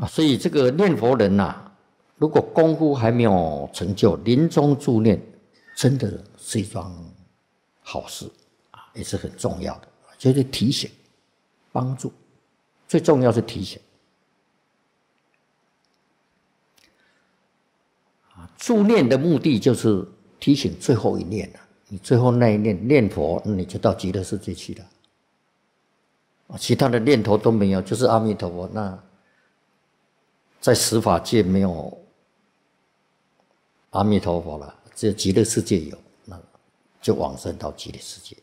所以这个念佛人如果功夫还没有成就，临终助念真的是一桩好事也是很重要的，就是提醒帮助，最重要是提醒助念的目的就是提醒最后一念你最后那一念念佛，你就到极乐世界去了其他的念头都没有，就是阿弥陀佛。那在十法界没有阿弥陀佛了，只有极乐世界有，那就往生到极乐世界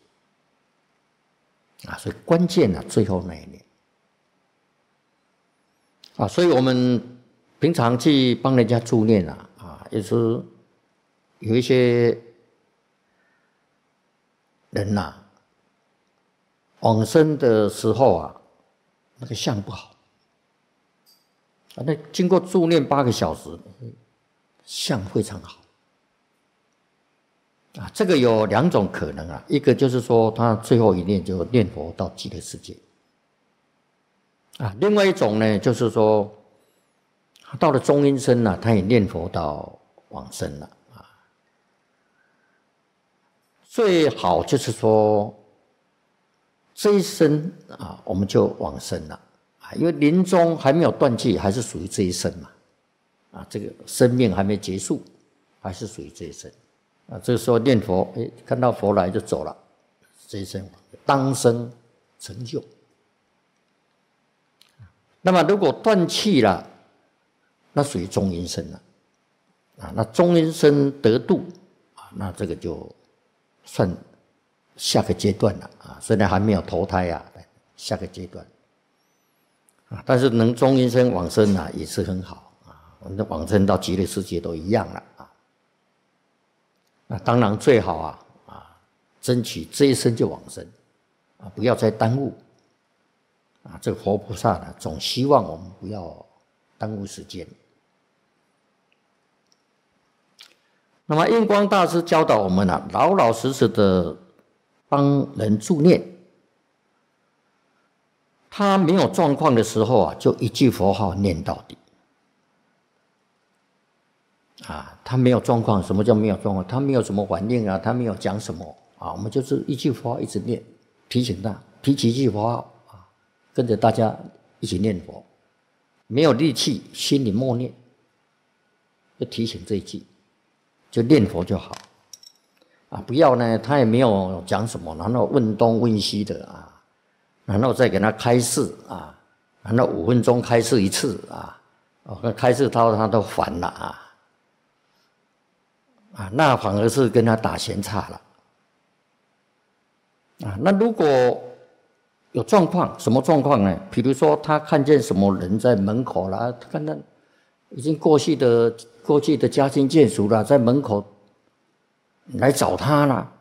所以关键最后那一念所以我们平常去帮人家助念也是有一些人往生的时候那个相不好那经过助念8个小时，相非常好这个有2种可能一个就是说他最后一念就念佛到极乐世界另外一种呢，就是说到了中阴身他也念佛到往生了最好就是说这一生我们就往生了因为临终还没有断气，还是属于这一生嘛这个生命还没结束，还是属于这一生这个时候念佛看到佛来就走了，这一生当生成就。那么如果断气了，那属于中阴身了那中阴身得度那这个就算下个阶段了虽然还没有投胎下个阶段但是能中阴身往生也是很好我们的往生到极乐世界都一样了那当然最好争取这一生就往生不要再耽误这个活菩萨总希望我们不要耽误时间。那么印光大师教导我们老老实实的帮人助念，他没有状况的时候就一句佛号念到底他没有状况。什么叫没有状况？他没有什么反应他没有讲什么我们就是一句佛号一直念，提醒他提起一句佛号跟着大家一起念佛，没有力气心里默念，就提醒这一句，就念佛就好不要呢他也没有讲什么，然后问东问西的然后再给他开示然后5分钟开示一次开示他都烦了那反而是跟他打闲岔了那如果有状况，什么状况呢？比如说他看见什么人在门口了，他看到已经过去的家亲眷属了，在门口来找他了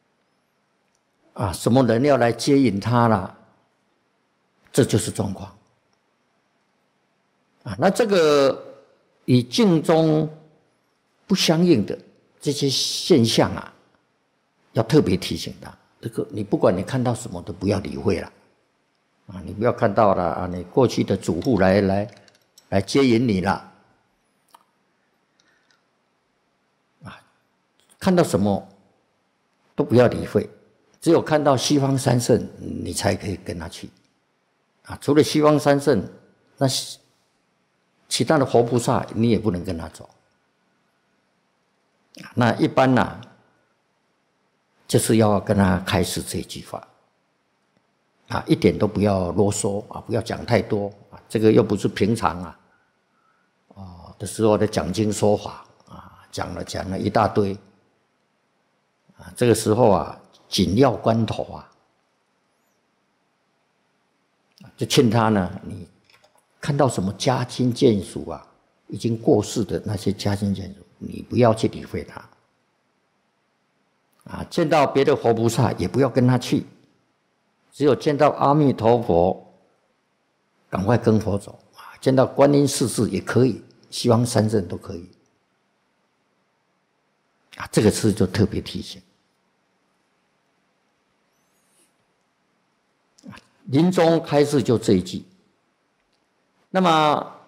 什么人要来接引他了，这就是状况那这个与境中不相应的这些现象要特别提醒他。这个你不管你看到什么都不要理会了你不要看到了你过去的主户来接引你了看到什么都不要理会，只有看到西方三圣你才可以跟他去除了西方三圣，那其他的活菩萨你也不能跟他走那一般就是要跟他开示这句话一点都不要啰嗦不要讲太多这个又不是平常的时候的讲经说法讲了一大堆这个时候紧要关头就劝他呢，你看到什么家亲眷属已经过世的那些家亲眷属，你不要去理会他见到别的活菩萨也不要跟他去，只有见到阿弥陀佛赶快跟佛走见到观音世事也可以，西方三圣都可以这个事就特别提醒临终开示就这一句。那么